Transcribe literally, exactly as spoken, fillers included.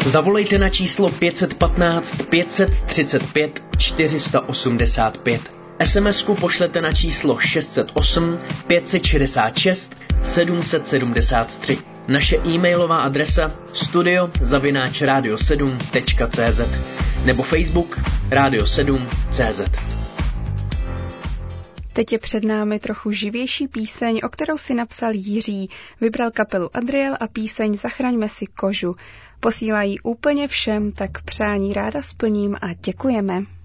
Zavolejte na číslo pět jedna pět pět tři pět čtyři osm pět. es em esku pošlete na číslo šest set osm pět set šedesát šest sedm set sedmdesát tři. Naše e-mailová adresa studio zavináč radio sedm tečka cé zet nebo Facebook Radio sedm tečka cé zet. Teď je před námi trochu živější píseň, o kterou si napsal Jiří. Vybral kapelu Adriel a píseň Zachraňme si kožu. Posílají úplně všem, tak přání ráda splním a děkujeme.